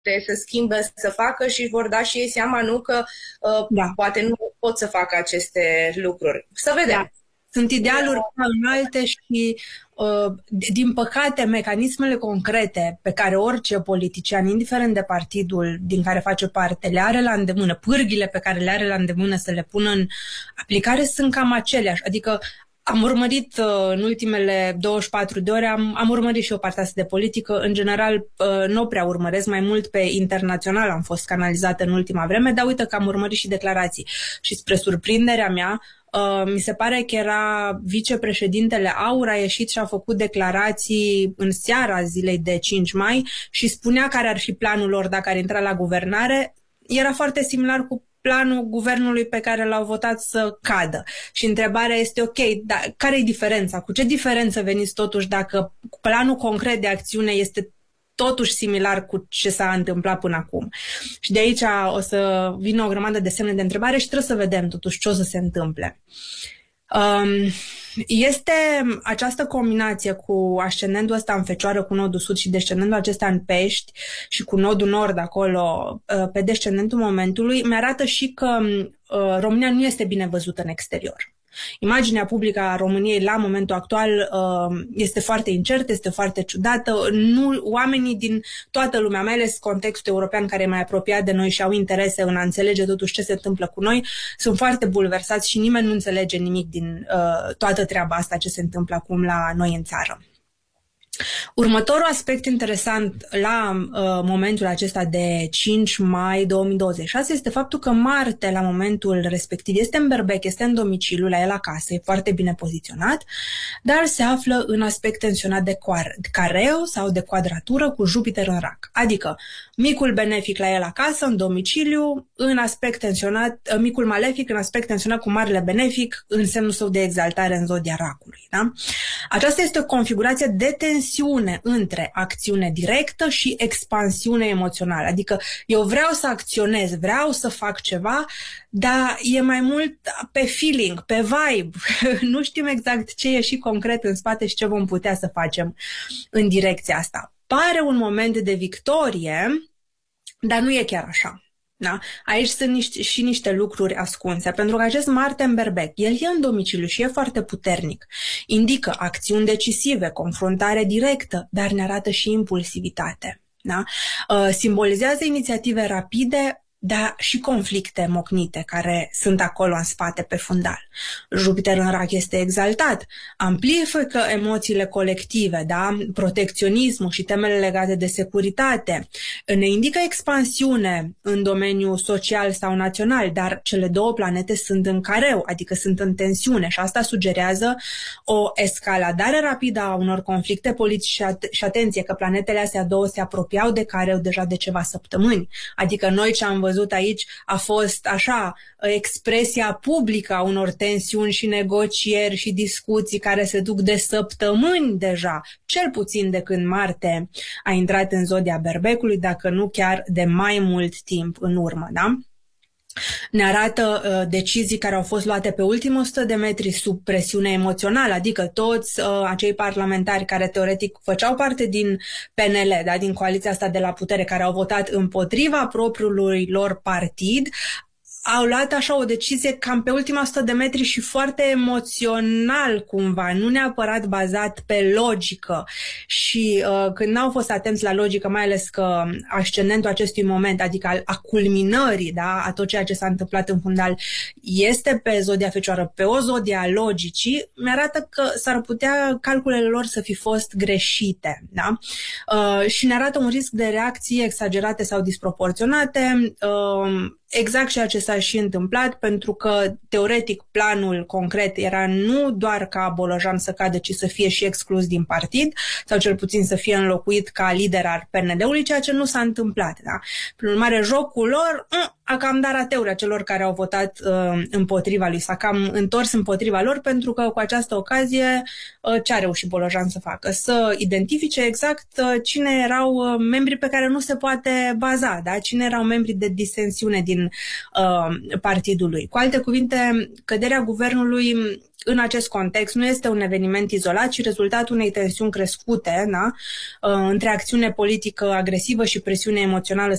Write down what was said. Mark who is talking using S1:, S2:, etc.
S1: să schimbe, să facă și vor da și ei seama, nu că
S2: Da.
S1: poate nu pot să facă aceste lucruri. Să
S2: Da.
S1: vedem.
S2: Sunt idealuri prea înalte și, din păcate, mecanismele concrete pe care orice politician, indiferent de partidul din care face parte, le are la îndemână, pârghile pe care le are la îndemână să le pună în aplicare sunt cam aceleași. Adică am urmărit în ultimele 24 de ore, am urmărit și o parte asta de politică. În general, nu prea urmăresc, mai mult pe internațional am fost canalizată în ultima vreme, dar uite că am urmărit și declarații. Și spre surprinderea mea, mi se pare că era vicepreședintele Aur, a ieșit și a făcut declarații în seara zilei de 5 mai și spunea care ar fi planul lor dacă ar intra la guvernare. Era foarte similar cu planul guvernului pe care l-au votat să cadă. Și întrebarea este, ok, dar care e diferența? Cu ce diferență veniți totuși dacă planul concret de acțiune este totuși similar cu ce s-a întâmplat până acum? Și de aici o să vină o grămadă de semne de întrebare și trebuie să vedem totuși ce o să se întâmple. Este această combinație cu ascendentul ăsta în Fecioară, cu nodul sud și descendentul acesta în Pești și cu nodul nord acolo pe descendentul momentului, mi-arată și că România nu este bine văzută în exterior. Imaginea publică a României la momentul actual este foarte incertă, este foarte ciudată. Oamenii din toată lumea, mai ales contextul european care e mai apropiat de noi și au interese în a înțelege totuși ce se întâmplă cu noi, sunt foarte bulversați și nimeni nu înțelege nimic din toată treaba asta ce se întâmplă acum la noi în țară. Următorul aspect interesant la momentul acesta de 5 mai 2026 este faptul că Marte, la momentul respectiv, este în berbec, este în domiciliu, la el acasă, e foarte bine poziționat, dar se află în aspect tensionat de careu sau de quadratură cu Jupiter în rac. Adică micul benefic la el acasă, în domiciliu, în aspect tensionat, micul malefic în aspect tensionat cu marele benefic, în semnul său de exaltare în zodia racului. Da? Aceasta este o configurație de tensiune între acțiune directă și expansiune emoțională. Adică eu vreau să acționez, vreau să fac ceva, dar e mai mult pe feeling, pe vibe. Nu știm exact ce e și concret în spate și ce vom putea să facem în direcția asta. Pare un moment de victorie, dar nu e chiar așa. Da? Aici sunt niște lucruri ascunse, pentru că acest Marte în berbec, el e în domiciliu și e foarte puternic. Indică acțiuni decisive, confruntare directă, dar ne arată și impulsivitate. Da? Simbolizează inițiative rapide, dar și conflicte mocnite care sunt acolo în spate pe fundal. Jupiter în rac este exaltat, amplifică emoțiile colective, da? Protecționismul și temele legate de securitate. Ne indică expansiune în domeniul social sau național, dar cele două planete sunt în careu, adică sunt în tensiune și asta sugerează o escaladare rapidă a unor conflicte politice și atenție că planetele astea două se apropiau de careu deja de ceva săptămâni. Adică noi ce am văzut aici a fost așa, expresia publică a unor tensiuni și negocieri și discuții care se duc de săptămâni deja, cel puțin de când Marte a intrat în zodia berbecului, dacă nu chiar de mai mult timp în urmă, da? Ne arată decizii care au fost luate pe ultimul 100 de metri sub presiune emoțională, adică toți acei parlamentari care teoretic făceau parte din PNL, da, din coaliția asta de la putere, care au votat împotriva propriului lor partid, au luat așa o decizie cam pe ultima 100 de metri și foarte emoțional cumva, nu neapărat bazat pe logică. Și când n-au fost atenți la logică, mai ales că ascendentul acestui moment, adică a culminării, da, a tot ceea ce s-a întâmplat în fundal, este pe zodia Fecioară, pe o zodia a logicii, mi-arată că s-ar putea calculele lor să fi fost greșite. Da? Și ne arată un risc de reacții exagerate sau disproporționate, exact ceea ce s-a și întâmplat, pentru că, teoretic, planul concret era nu doar ca Bolojan să cadă, ci să fie și exclus din partid, sau cel puțin să fie înlocuit ca lider al PNL-ului, ceea ce nu s-a întâmplat. Da? Prin urmare, jocul lor a cam dat rateuri celor care au votat împotriva lui, s-a cam întors împotriva lor, pentru că cu această ocazie ce a reușit Bolojan să facă? Să identifice exact cine erau membrii pe care nu se poate baza, da? Cine erau membrii de disensiune din partidul lui. Cu alte cuvinte, căderea guvernului în acest context nu este un eveniment izolat, ci rezultatul unei tensiuni crescute, da? Între acțiune politică agresivă și presiune emoțională